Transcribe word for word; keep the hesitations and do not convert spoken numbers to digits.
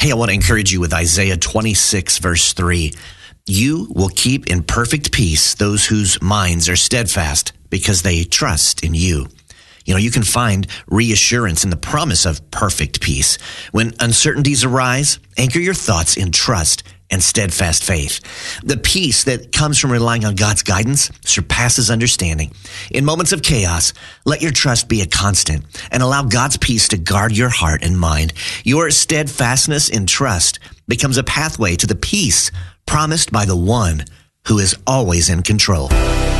Hey, I want to encourage you with Isaiah twenty-six, verse three. You will keep in perfect peace those whose minds are steadfast because they trust in you. You know, you can find reassurance in the promise of perfect peace. When uncertainties arise, anchor your thoughts in trust and steadfast faith. The peace that comes from relying on God's guidance surpasses understanding. In moments of chaos, let your trust be a constant and allow God's peace to guard your heart and mind. Your steadfastness in trust becomes a pathway to the peace promised by the one who is always in control.